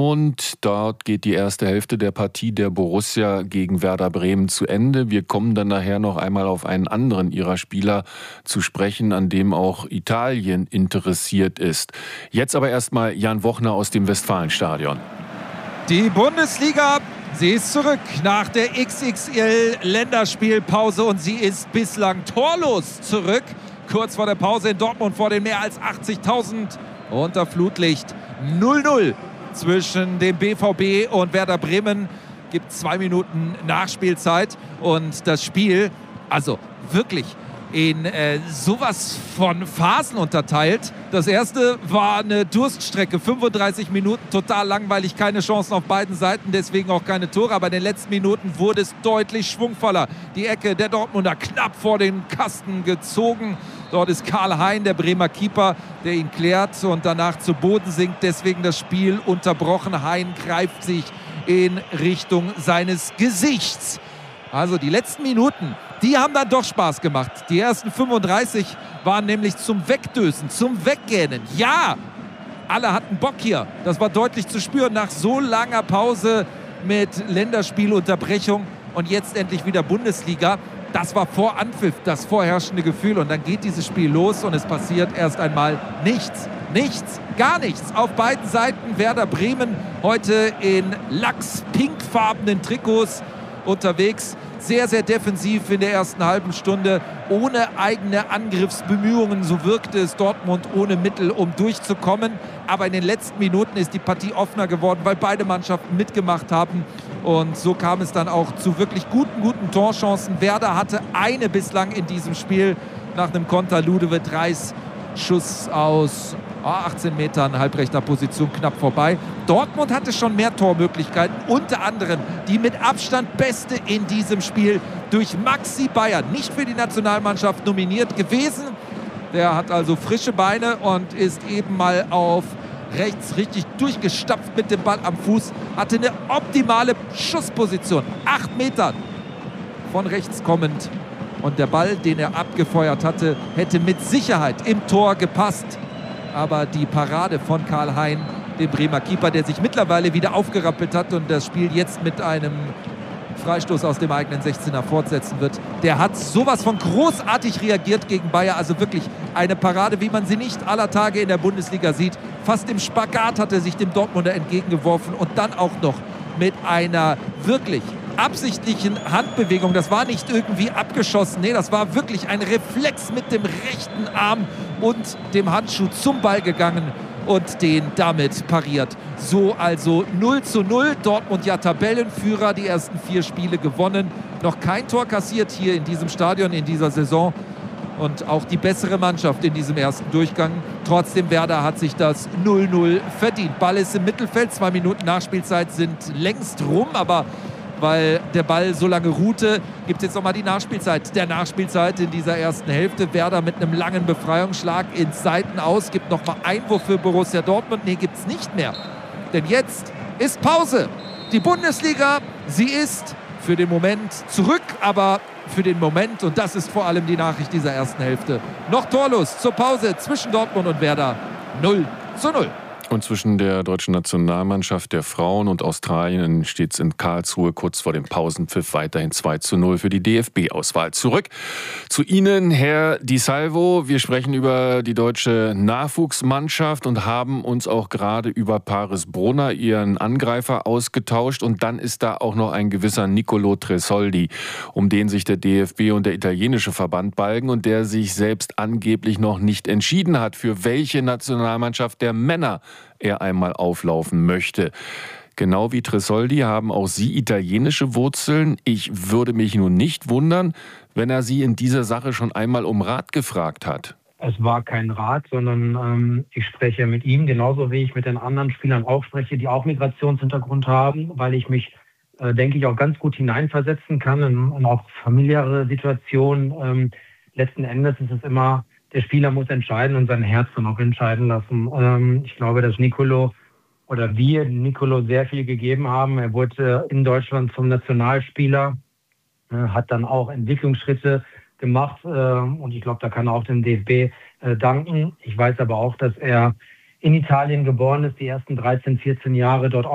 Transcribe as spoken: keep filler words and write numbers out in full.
Dortmund. Dort geht die erste Hälfte der Partie der Borussia gegen Werder Bremen zu Ende. Wir kommen dann nachher noch einmal auf einen anderen ihrer Spieler zu sprechen, an dem auch Italien interessiert ist. Jetzt aber erstmal Jan Wochner aus dem Westfalenstadion. Die Bundesliga, sie ist zurück nach der X X L-Länderspielpause und sie ist bislang torlos zurück. Kurz vor der Pause in Dortmund vor den mehr als achtzigtausend unter Flutlicht. null null zwischen dem B V B und Werder Bremen. Gibt zwei Minuten Nachspielzeit und das Spiel, also wirklich in äh, sowas von Phasen unterteilt. Das erste war eine Durststrecke, fünfunddreißig Minuten, total langweilig, keine Chancen auf beiden Seiten, deswegen auch keine Tore. Aber in den letzten Minuten wurde es deutlich schwungvoller. Die Ecke der Dortmunder knapp vor den Kasten gezogen. Dort ist Karl Hein, der Bremer Keeper, der ihn klärt und danach zu Boden sinkt. Deswegen das Spiel unterbrochen. Hein greift sich in Richtung seines Gesichts. Also die letzten Minuten, die haben dann doch Spaß gemacht. Die ersten fünfunddreißig waren nämlich zum Wegdösen, zum Weggähnen. Ja, alle hatten Bock hier. Das war deutlich zu spüren nach so langer Pause mit Länderspielunterbrechung und jetzt endlich wieder Bundesliga. Das war vor Anpfiff das vorherrschende Gefühl und dann geht dieses Spiel los und es passiert erst einmal nichts. Nichts, gar nichts. Auf beiden Seiten Werder Bremen heute in lachs-pinkfarbenen Trikots unterwegs. Sehr, sehr defensiv in der ersten halben Stunde, ohne eigene Angriffsbemühungen. So wirkte es Dortmund ohne Mittel, um durchzukommen. Aber in den letzten Minuten ist die Partie offener geworden, weil beide Mannschaften mitgemacht haben. Und so kam es dann auch zu wirklich guten, guten Torchancen. Werder hatte eine bislang in diesem Spiel nach einem Konter. Ludovic Reis, Schuss aus achtzehn Metern, halbrechter Position, knapp vorbei. Dortmund hatte schon mehr Tormöglichkeiten, unter anderem die mit Abstand beste in diesem Spiel durch Maxi Bayer, nicht für die Nationalmannschaft nominiert gewesen. Der hat also frische Beine und ist eben mal auf rechts richtig durchgestapft mit dem Ball am Fuß, hatte eine optimale Schussposition, acht Meter von rechts kommend. Und der Ball, den er abgefeuert hatte, hätte mit Sicherheit im Tor gepasst. Aber die Parade von Karl Hein, dem Bremer Keeper, der sich mittlerweile wieder aufgerappelt hat und das Spiel jetzt mit einem Freistoß aus dem eigenen sechzehner fortsetzen wird, der hat sowas von großartig reagiert gegen Bayer. Also wirklich eine Parade, wie man sie nicht aller Tage in der Bundesliga sieht. Fast im Spagat hat er sich dem Dortmunder entgegengeworfen und dann auch noch mit einer wirklich absichtlichen Handbewegung. Das war nicht irgendwie abgeschossen. Nee, das war wirklich ein Reflex mit dem rechten Arm und dem Handschuh zum Ball gegangen und den damit pariert. So also null zu null. Dortmund ja Tabellenführer, die ersten vier Spiele gewonnen. Noch kein Tor kassiert hier in diesem Stadion in dieser Saison. Und auch die bessere Mannschaft in diesem ersten Durchgang. Trotzdem, Werder hat sich das null null verdient. Ball ist im Mittelfeld. Zwei Minuten Nachspielzeit sind längst rum, aber weil der Ball so lange ruhte, gibt es jetzt nochmal die Nachspielzeit. Der Nachspielzeit in dieser ersten Hälfte. Werder mit einem langen Befreiungsschlag ins Seiten aus. Gibt nochmal Einwurf für Borussia Dortmund. Nee, gibt es nicht mehr. Denn jetzt ist Pause. Die Bundesliga, sie ist für den Moment zurück, aber für den Moment, und das ist vor allem die Nachricht dieser ersten Hälfte, noch torlos zur Pause zwischen Dortmund und Werder. null zu null. Und zwischen der deutschen Nationalmannschaft der Frauen und Australien steht es in Karlsruhe kurz vor dem Pausenpfiff weiterhin zwei zu null für die D F B-Auswahl. Zurück zu Ihnen, Herr Di Salvo. Wir sprechen über die deutsche Nachwuchsmannschaft und haben uns auch gerade über Paris Brunner, ihren Angreifer, ausgetauscht. Und dann ist da auch noch ein gewisser Nicolo Tresoldi, um den sich der D F B und der italienische Verband balgen und der sich selbst angeblich noch nicht entschieden hat, für welche Nationalmannschaft der Männer er einmal auflaufen möchte. Genau wie Tresoldi haben auch Sie italienische Wurzeln. Ich würde mich nun nicht wundern, wenn er Sie in dieser Sache schon einmal um Rat gefragt hat. Es war kein Rat, sondern ähm, ich spreche mit ihm, genauso wie ich mit den anderen Spielern auch spreche, die auch Migrationshintergrund haben, weil ich mich, äh, denke ich, auch ganz gut hineinversetzen kann in, in auch familiäre Situationen. Ähm, letzten Endes ist es immer, der Spieler muss entscheiden und sein Herz dann auch entscheiden lassen. Ähm, ich glaube, dass Nicolo oder wir Nicolo sehr viel gegeben haben. Er wurde in Deutschland zum Nationalspieler, äh, hat dann auch Entwicklungsschritte gemacht äh, und ich glaube, da kann er auch dem D F B äh, danken. Ich weiß aber auch, dass er in Italien geboren ist, die ersten dreizehn, vierzehn Jahre dort